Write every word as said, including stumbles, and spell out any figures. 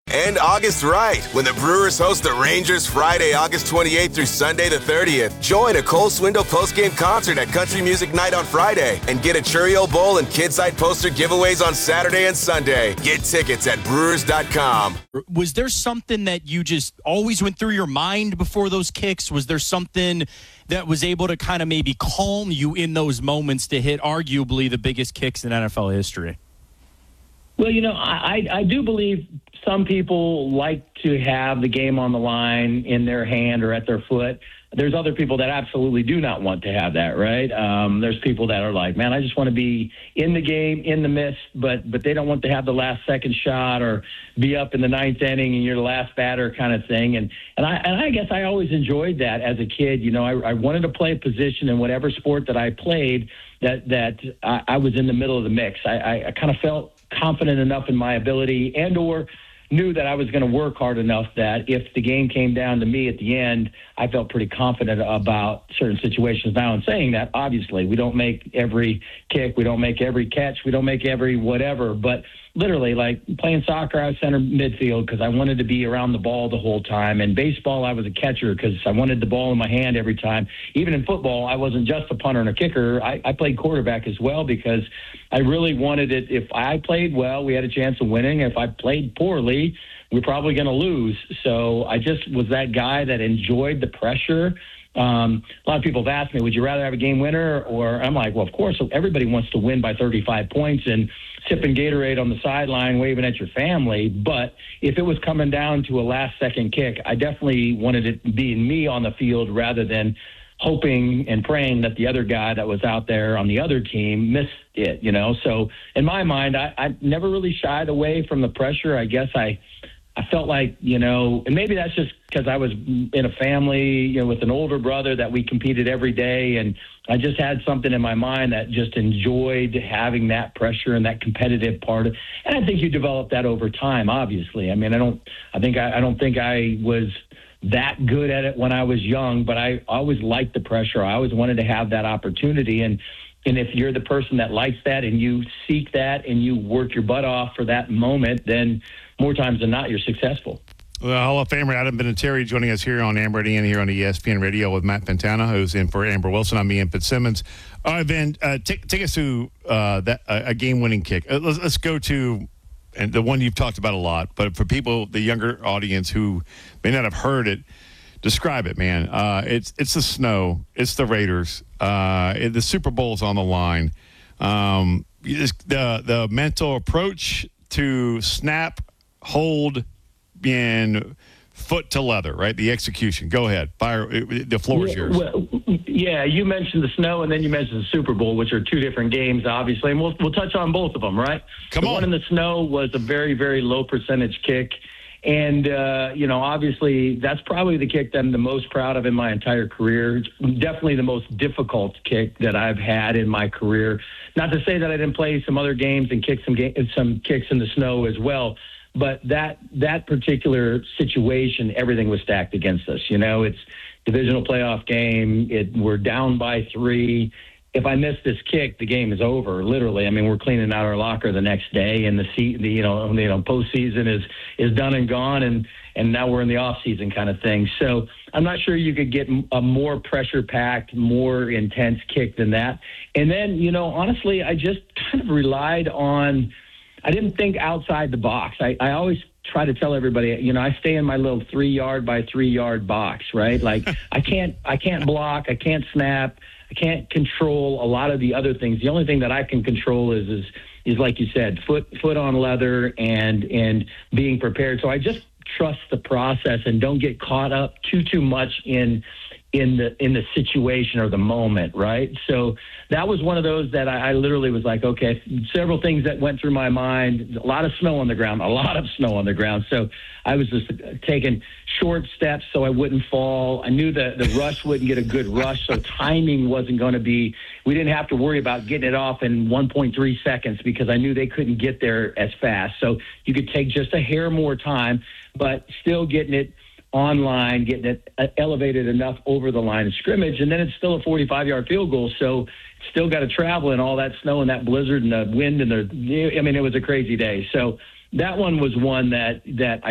And August right, when the Brewers host the Rangers Friday, August twenty-eighth through Sunday the thirtieth. Join a Cole Swindle postgame concert at Country Music Night on Friday and get a Churio Bowl and Kidside poster giveaways on Saturday and Sunday. Get tickets at brewers dot com. Was there something that you just always went through your mind before those kicks? Was there something that was able to kind of maybe calm you in those moments to hit arguably the biggest kicks in N F L history? Well, you know, I, I do believe some people like to have the game on the line in their hand or at their foot. There's other people that absolutely do not want to have that, right? Um, there's people that are like, man, I just want to be in the game, in the midst, but but they don't want to have the last second shot or be up in the ninth inning and you're the last batter kind of thing. And and I and I guess I always enjoyed that as a kid. You know, I, I wanted to play a position in whatever sport that I played that that I, I was in the middle of the mix. I, I, I kind of felt confident enough in my ability and or knew that I was going to work hard enough that if the game came down to me at the end, I felt pretty confident about certain situations. Now, in saying that, obviously, we don't make every kick, we don't make every catch, we don't make every whatever, but literally, like playing soccer, I was center midfield because I wanted to be around the ball the whole time. And baseball, I was a catcher because I wanted the ball in my hand every time. Even in football, I wasn't just a punter and a kicker. I, I played quarterback as well because I really wanted it. If I played well, we had a chance of winning. If I played poorly, we're probably going to lose. So I just was that guy that enjoyed the pressure. Um, a lot of people have asked me, would you rather have a game winner? Or I'm like, well, of course, everybody wants to win by thirty-five points and sipping Gatorade on the sideline, waving at your family. But if it was coming down to a last-second kick, I definitely wanted it being me on the field rather than hoping and praying that the other guy that was out there on the other team missed it, you know? So in my mind, I, I never really shied away from the pressure. I guess I I felt like, you know, and maybe that's just because I was in a family, you know, with an older brother that we competed every day. And I just had something in my mind that just enjoyed having that pressure and that competitive part. And I think you develop that over time, obviously. I mean, I don't, I think I, I don't think I was that good at it when I was young, but I always liked the pressure. I always wanted to have that opportunity. And, and if you're the person that likes that and you seek that and you work your butt off for that moment, then more times than not, you're successful. Well, Hall of Famer Adam Vinatieri joining us here on Amber and Ian here on E S P N Radio with Matt Fantana, who's in for Amber Wilson. I'm Ian Fitzsimmons. All right, Vin, uh, take, take us to uh, that uh, a game-winning kick. Uh, let's, let's go to and the one you've talked about a lot, but for people, the younger audience who may not have heard it, describe it, man. Uh, it's it's the snow. It's the Raiders. Uh, it, the Super Bowl's on the line. Um, just the the mental approach to snap, hold, and foot to leather, right? The execution. Go ahead. Fire. The floor is yours. Well, yeah, you mentioned the snow, and then you mentioned the Super Bowl, which are two different games, obviously, and we'll we'll touch on both of them, right? Come the on. one in the snow was a very, very low percentage kick, and uh, you know, obviously, that's probably the kick that I'm the most proud of in my entire career. It's definitely the most difficult kick that I've had in my career. Not to say that I didn't play some other games and kick some ga- some kicks in the snow as well. But that that particular situation, everything was stacked against us. You know, it's divisional playoff game. It we're down by three. If I miss this kick, the game is over. Literally, I mean, we're cleaning out our locker the next day, and the, se- the you know you know postseason is is done and gone, and and now we're in the off season kind of thing. So I'm not sure you could get a more pressure packed, more intense kick than that. And then you know, honestly, I just kind of relied on. I didn't think outside the box. I, I always try to tell everybody, you know, I stay in my little three yard by three yard box, right? Like I can't, I can't block, I can't snap, I can't control a lot of the other things. The only thing that I can control is, is, is like you said, foot, foot on leather and, and being prepared. So I just trust the process and don't get caught up too, too much in, in the in the situation or the moment, right? So that was one of those that I, I literally was like, okay, several things that went through my mind, a lot of snow on the ground, a lot of snow on the ground. So I was just taking short steps so I wouldn't fall. I knew that the rush wouldn't get a good rush, so timing wasn't going to be, we didn't have to worry about getting it off in one point three seconds because I knew they couldn't get there as fast. So you could take just a hair more time, but still getting it online, getting it elevated enough over the line of scrimmage, and then it's still a forty-five yard field goal, so still got to travel in all that snow and that blizzard and the wind and the, I mean, it was a crazy day. So that one was one that, that I